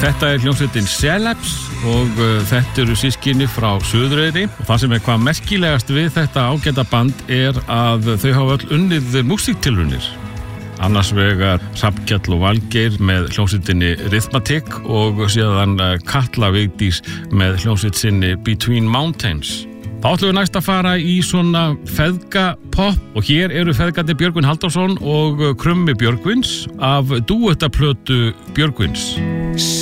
Þetta hljómsveitin Celebs og þetta eru systkini frá Suðureyri og það sem hvað merkilegast við þetta ágæta band að þau hafa öll unnið músíktilraunir. Annars vegar Hrafnkell og Valgeir með hljómsveitinni Rhythmatic og síðan Katla Vigdís með hljómsveit sinni Between Mountains. Þá ætlum við næst að fara í svona feðgapopp og hér eru feðgarnir Björgvin Halldórsson og Krummi Björgvins af dúettaplötu Björgvins.